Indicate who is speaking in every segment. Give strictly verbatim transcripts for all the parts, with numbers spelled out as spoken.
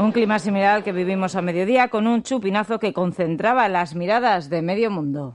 Speaker 1: Un clima similar al que vivimos a mediodía, con un chupinazo que concentraba las miradas de medio mundo.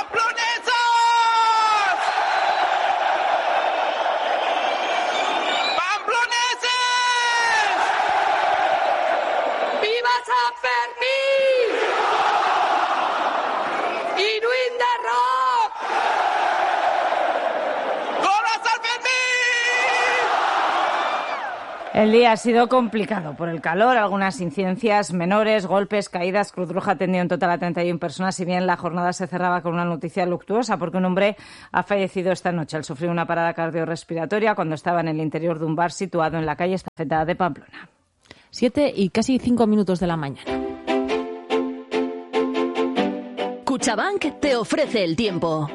Speaker 1: El día ha sido complicado por el calor, algunas incidencias menores, golpes, caídas. Cruz Roja ha atendido en total a treinta y una personas, si bien la jornada se cerraba con una noticia luctuosa, porque un hombre ha fallecido esta noche al sufrir una parada cardiorrespiratoria cuando estaba en el interior de un bar situado en la calle Estafeta de Pamplona.
Speaker 2: Siete y casi cinco minutos de la mañana.
Speaker 3: Cuchabank te ofrece el tiempo.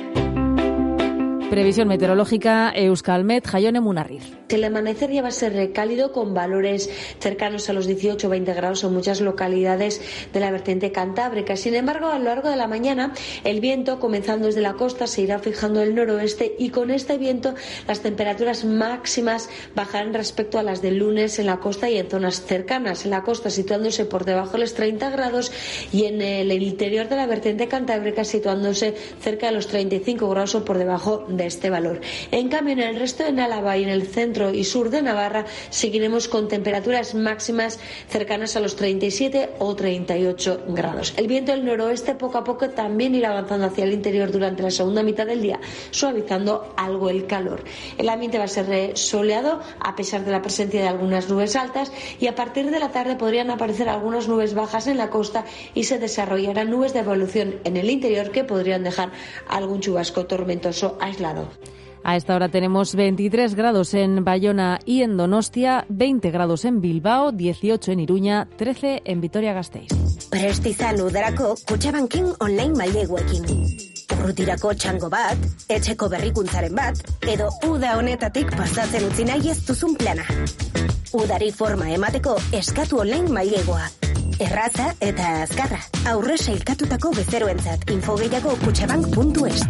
Speaker 2: Previsión meteorológica, Euskalmet, Jaione Munarriz.
Speaker 4: El amanecer ya va a ser cálido con valores cercanos a los dieciocho o veinte grados en muchas localidades de la vertiente cantábrica. Sin embargo, a lo largo de la mañana, el viento, comenzando desde la costa, se irá fijando el noroeste y con este viento las temperaturas máximas bajarán respecto a las del lunes en la costa y en zonas cercanas. En la costa situándose por debajo de los treinta grados y en el interior de la vertiente cantábrica situándose cerca de los treinta y cinco grados o por debajo de este valor. En cambio, en el resto de Álava y en el centro y sur de Navarra seguiremos con temperaturas máximas cercanas a los treinta y siete o treinta y ocho grados. El viento del noroeste poco a poco también irá avanzando hacia el interior durante la segunda mitad del día, suavizando algo el calor. El ambiente va a ser soleado a pesar de la presencia de algunas nubes altas y a partir de la tarde podrían aparecer algunas nubes bajas en la costa y se desarrollarán nubes de evolución en el interior que podrían dejar algún chubasco tormentoso aislado.
Speaker 2: A esta hora tenemos veintitrés grados en Bayona y en Donostia, veinte grados en Bilbao, dieciocho en Iruña, trece en Vitoria-Gasteiz.
Speaker 5: Prest izan udarako Kutxabanken online maileguekin. Urrutirako txango bat, etxeko berrikuntzaren bat, edo uda honetatik pasatzen utzi nahi ez duzun plana. Udari forma emateko eskatu online mailegua. Erraza eta azkarra. Aurre sailkatutako bezeroentzat. Info gehiago kutxabank puntu es.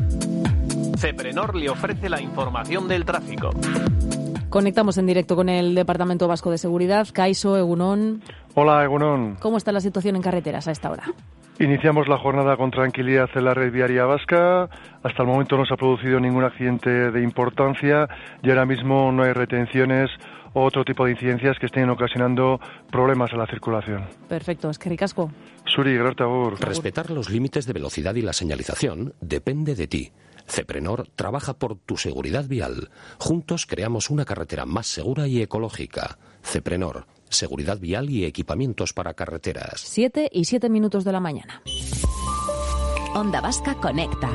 Speaker 6: Ceprenor le ofrece la información del tráfico.
Speaker 2: Conectamos en directo con el Departamento Vasco de Seguridad. Kaixo, Egunon.
Speaker 7: Hola, Egunon.
Speaker 2: ¿Cómo está la situación en carreteras a esta hora?
Speaker 7: Iniciamos la jornada con tranquilidad en la red viaria vasca. Hasta el momento no se ha producido ningún accidente de importancia y ahora mismo no hay retenciones o otro tipo de incidencias que estén ocasionando problemas a la circulación.
Speaker 2: Perfecto, eskerrik asko.
Speaker 7: Suri, gerarte agur.
Speaker 8: Respetar los límites de velocidad y la señalización depende de ti. Ceprenor trabaja por tu seguridad vial. Juntos creamos una carretera más segura y ecológica. Ceprenor, seguridad vial y equipamientos para carreteras.
Speaker 2: Siete y siete minutos de la mañana.
Speaker 3: Onda Vasca conecta.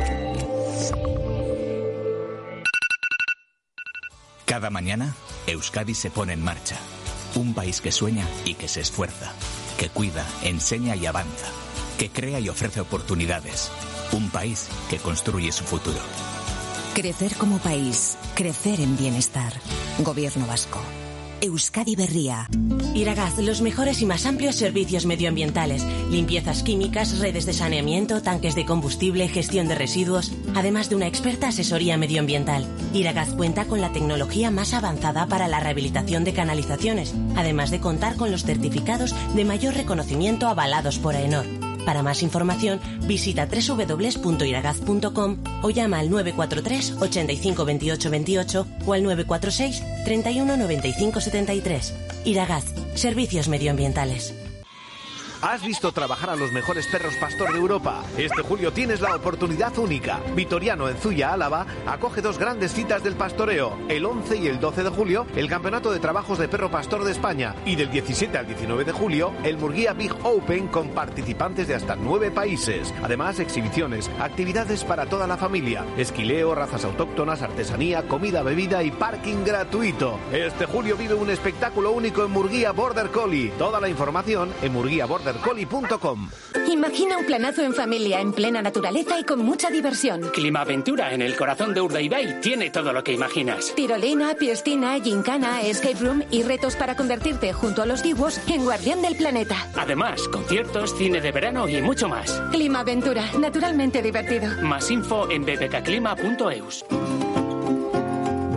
Speaker 9: Cada mañana, Euskadi se pone en marcha. Un país que sueña y que se esfuerza, que cuida, enseña y avanza, que crea y ofrece oportunidades. Un país que construye su futuro.
Speaker 10: Crecer como país, crecer en bienestar. Gobierno vasco. Euskadi Berria.
Speaker 11: Iragaz, los mejores y más amplios servicios medioambientales. Limpiezas químicas, redes de saneamiento, tanques de combustible, gestión de residuos, además de una experta asesoría medioambiental. Iragaz cuenta con la tecnología más avanzada para la rehabilitación de canalizaciones, además de contar con los certificados de mayor reconocimiento avalados por AENOR. Para más información, visita doble u doble u doble u punto iragaz punto com o llama al nueve cuatro tres, ochenta y cinco, veintiocho veintiocho o al nueve cuatro seis, treinta y uno, noventa y cinco setenta y tres. Iragaz, servicios medioambientales.
Speaker 6: ¿Has visto trabajar a los mejores perros pastor de Europa? Este julio tienes la oportunidad única. Vitoriano en Zuya, Álava, acoge dos grandes citas del pastoreo. El once y el doce de julio, el Campeonato de Trabajos de Perro Pastor de España. Y del diecisiete al diecinueve de julio, el Murguía Big Open con participantes de hasta nueve países. Además, exhibiciones, actividades para toda la familia, esquileo, razas autóctonas, artesanía, comida, bebida y parking gratuito. Este julio vive un espectáculo único en Murguía Border Collie. Toda la información en murguía border collie punto com.
Speaker 12: Imagina un planazo en familia, en plena naturaleza y con mucha diversión.
Speaker 13: Climaventura en el corazón de Urdaibai tiene todo lo que imaginas.
Speaker 12: Tirolina, piestina, gincana, escape room y retos para convertirte junto a los dibuos en guardián del planeta.
Speaker 13: Además, conciertos, cine de verano y mucho más.
Speaker 12: Climaventura, naturalmente divertido.
Speaker 13: Más info en b b k clima punto e u s.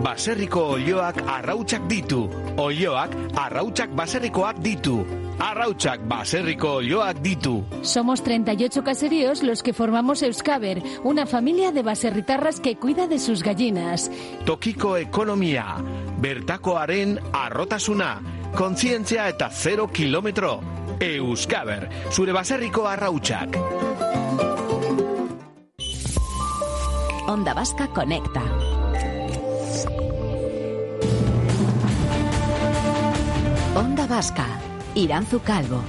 Speaker 6: baserriko olioak arrautsak ditu. Olioak arrautsak baserrikoak ditu. Arrautsak baserriko olioak ditu.
Speaker 14: Somos treinta y ocho caseríos los que formamos Euskaber, una familia de baserritarras que cuida de sus gallinas.
Speaker 6: Tokiko ekonomia, bertakoaren arrotasuna, kontzientzia eta zero kilometro. Euskaber, zure baserriko arrautsak.
Speaker 3: Onda Vasca conecta. Onda Vasca, Iranzu Calvo.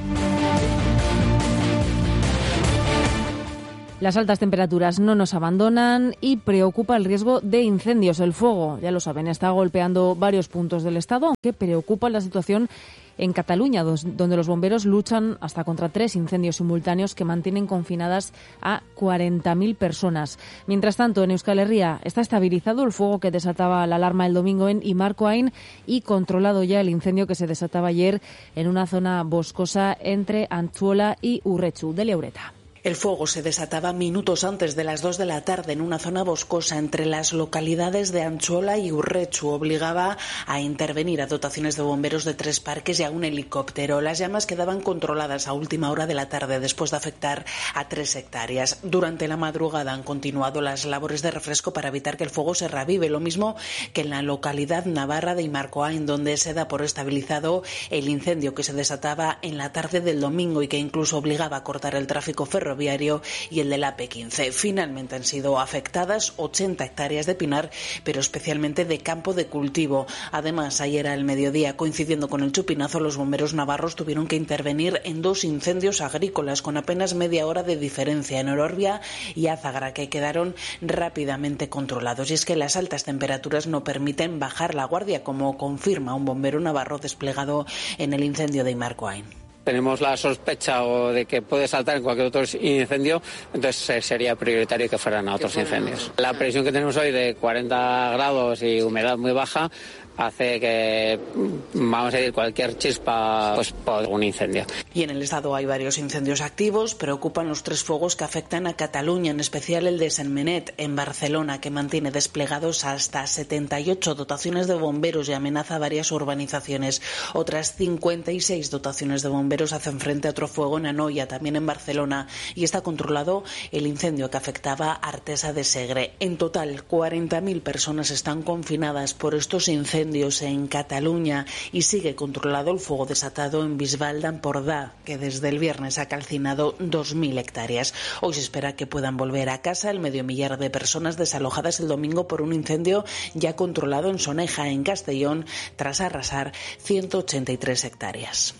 Speaker 2: Las altas temperaturas no nos abandonan y preocupa el riesgo de incendios. El fuego, ya lo saben, está golpeando varios puntos del estado, aunque preocupa la situación en Cataluña, donde los bomberos luchan hasta contra tres incendios simultáneos que mantienen confinadas a cuarenta mil personas. Mientras tanto, en Euskal Herria está estabilizado el fuego que desataba la alarma el domingo en Imarcoain y controlado ya el incendio que se desataba ayer en una zona boscosa entre Antzuola y Urretxu. Delia Ureta.
Speaker 15: El fuego se desataba minutos antes de las dos de la tarde en una zona boscosa entre las localidades de Antzuola y Urretxu. Obligaba a intervenir a dotaciones de bomberos de tres parques y a un helicóptero. Las llamas quedaban controladas a última hora de la tarde después de afectar a tres hectáreas. Durante la madrugada han continuado las labores de refresco para evitar que el fuego se reavive, lo mismo que en la localidad navarra de Imarcoain, donde se da por estabilizado el incendio que se desataba en la tarde del domingo y que incluso obligaba a cortar el tráfico ferroviario y el de la A P quince. Finalmente han sido afectadas ochenta hectáreas de pinar, pero especialmente de campo de cultivo. Además, ayer al mediodía, coincidiendo con el chupinazo, los bomberos navarros tuvieron que intervenir en dos incendios agrícolas con apenas media hora de diferencia en Ororbia y Azagra, que quedaron rápidamente controlados. Y es que las altas temperaturas no permiten bajar la guardia, como confirma un bombero navarro desplegado en el incendio de Imarcoain.
Speaker 16: Tenemos la sospecha o de que puede saltar en cualquier otro incendio, entonces sería prioritario que fueran a otros incendios. La previsión que tenemos hoy de cuarenta grados y humedad muy baja hace que, vamos a decir, cualquier chispa, pues por un incendio.
Speaker 15: Y en el estado hay varios incendios activos. Preocupan los tres fuegos que afectan a Cataluña, en especial el de Sentmenat en Barcelona, que mantiene desplegados hasta setenta y ocho dotaciones de bomberos y amenaza varias urbanizaciones. Otras cincuenta y seis dotaciones de bomberos hacen frente a otro fuego en Anoia, también en Barcelona, y está controlado el incendio que afectaba a Artesa de Segre. En total, cuarenta mil personas están confinadas por estos incendios en Cataluña y sigue controlado el fuego desatado en Bisbal d'Empordà, que desde el viernes ha calcinado dos mil hectáreas. Hoy se espera que puedan volver a casa el medio millar de personas desalojadas el domingo por un incendio ya controlado en Soneja, en Castellón, tras arrasar ciento ochenta y tres hectáreas.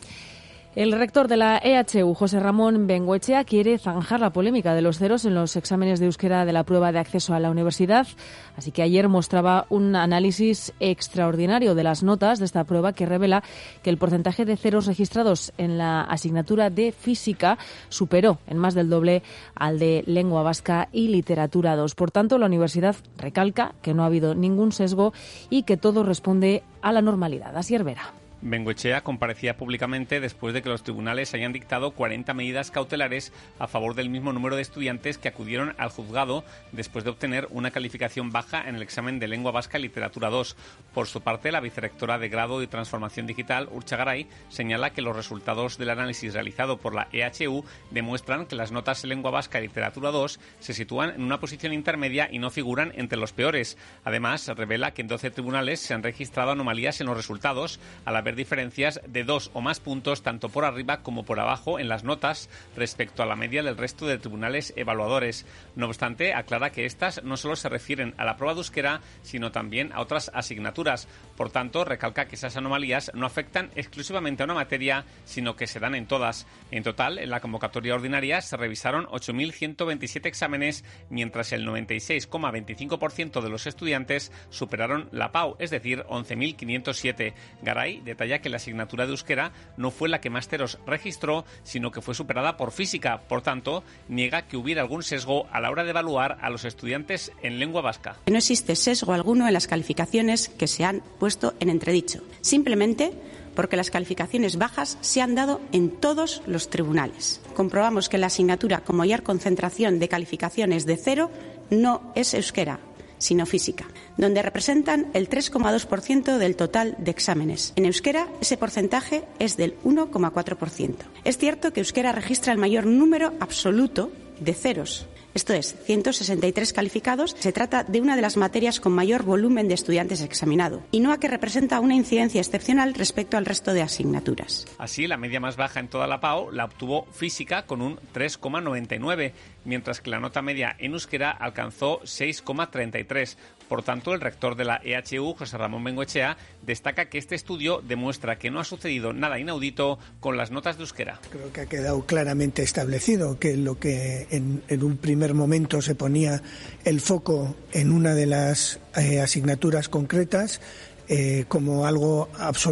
Speaker 2: El rector de la E H U, José Ramón Bengoechea, quiere zanjar la polémica de los ceros en los exámenes de euskera de la prueba de acceso a la universidad. Así que ayer mostraba un análisis extraordinario de las notas de esta prueba que revela que el porcentaje de ceros registrados en la asignatura de física superó en más del doble al de lengua vasca y literatura dos. Por tanto, la universidad recalca que no ha habido ningún sesgo y que todo responde a la normalidad. Asier Vera.
Speaker 17: Bengoechea comparecía públicamente después de que los tribunales hayan dictado cuarenta medidas cautelares a favor del mismo número de estudiantes que acudieron al juzgado después de obtener una calificación baja en el examen de lengua vasca y literatura dos. Por su parte, la vicerrectora de Grado y Transformación Digital, Urtxa Garay, señala que los resultados del análisis realizado por la E H U demuestran que las notas en lengua vasca y literatura dos se sitúan en una posición intermedia y no figuran entre los peores. Además, revela que en doce tribunales se han registrado anomalías en los resultados al haber diferencias de dos o más puntos tanto por arriba como por abajo en las notas respecto a la media del resto de tribunales evaluadores. No obstante, aclara que estas no solo se refieren a la prueba de euskera, sino también a otras asignaturas. Por tanto, recalca que esas anomalías no afectan exclusivamente a una materia, sino que se dan en todas. En total, en la convocatoria ordinaria se revisaron ocho mil ciento veintisiete exámenes, mientras el noventa y seis coma veinticinco por ciento de los estudiantes superaron la PAU, es decir, once mil quinientos siete. Garay detalla que la asignatura de euskera no fue la que más ceros registró, sino que fue superada por física. Por tanto, niega que hubiera algún sesgo a la hora de evaluar a los estudiantes en lengua vasca.
Speaker 18: No existe sesgo alguno en las calificaciones que se han puesto en entredicho, simplemente porque las calificaciones bajas se han dado en todos los tribunales. Comprobamos que la asignatura con mayor concentración de calificaciones de cero no es euskera, sino física, donde representan el tres coma dos por ciento del total de exámenes. En euskera, ese porcentaje es del uno coma cuatro por ciento. Es cierto que euskera registra el mayor número absoluto de ceros. Esto es, ciento sesenta y tres calificados. Se trata de una de las materias con mayor volumen de estudiantes examinado y no a que representa una incidencia excepcional respecto al resto de asignaturas.
Speaker 17: Así, la media más baja en toda la P A O la obtuvo Física con un tres coma noventa y nueve, mientras que la nota media en euskera alcanzó seis coma treinta y tres. Por tanto, el rector de la E H U, José Ramón Bengoechea, destaca que este estudio demuestra que no ha sucedido nada inaudito con las notas de euskera.
Speaker 19: Creo que ha quedado claramente establecido que lo que en, en un primer momento se ponía el foco en una de las eh, asignaturas concretas eh, como algo absolutamente